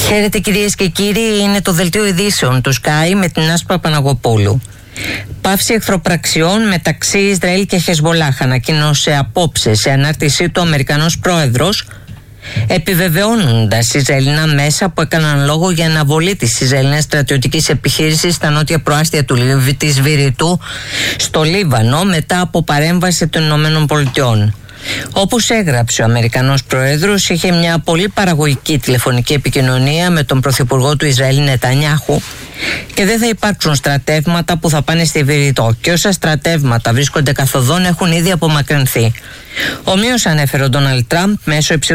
Χαίρετε κυρίες και κύριοι, είναι το δελτίο ειδήσεων του Sky με την Άσπα Παναγοπούλου. Πάυση εχθροπραξιών μεταξύ Ισραήλ και Χεσμολάχ ανακοίνωσε απόψε σε ανάρτησή του ο Αμερικανός πρόεδρος, επιβεβαιώνοντας Ισραηλινά μέσα που έκαναν λόγο για αναβολή της Ισραηλινής στρατιωτικής επιχείρησης στα νότια προάστια της Βηρητού στο Λίβανο μετά από παρέμβαση των Ηνωμένων Πολιτειών. Όπως έγραψε ο Αμερικανός πρόεδρος, είχε μια πολύ παραγωγική τηλεφωνική επικοινωνία με τον πρωθυπουργό του Ισραήλ Νετανιάχου και δεν θα υπάρξουν στρατεύματα που θα πάνε στη Βηρητό και όσα στρατεύματα βρίσκονται καθοδόν έχουν ήδη απομακρυνθεί. Ομοίως ανέφερε ο Ντόναλντ Τραμπ μέσω